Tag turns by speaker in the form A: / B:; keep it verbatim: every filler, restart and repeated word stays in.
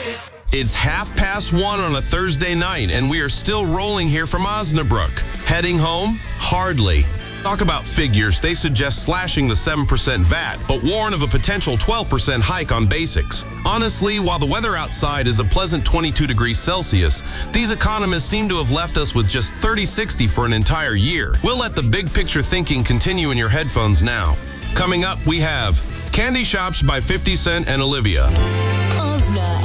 A: It's half past one on a Thursday night, and we are still rolling here from Osnabrück. Heading home? Hardly. Talk about figures, they suggest slashing the seven percent V A T, but warn of a potential twelve percent hike on basics. Honestly, while the weather outside is a pleasant twenty-two degrees Celsius, these economists seem to have left us with just thirty sixty for an entire year. We'll let the big picture thinking continue in your headphones now. Coming up, we have Candy Shops by fifty Cent and Olivia.
B: Osna